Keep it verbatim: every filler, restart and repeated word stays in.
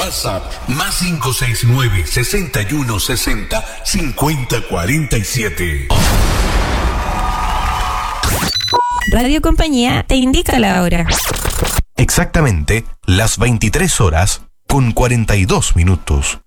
WhatsApp más cinco seis nueve, sesenta y uno sesenta, cincuenta cuarenta y siete. Radio Compañía te indica la hora. Exactamente las veintitrés horas con cuarenta y dos minutos.